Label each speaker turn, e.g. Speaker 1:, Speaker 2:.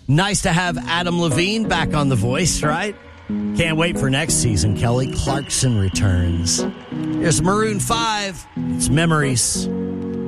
Speaker 1: Nice to have Adam Levine back on The Voice, right? Can't wait for next season. Kelly Clarkson returns. Here's Maroon 5. It's Memories.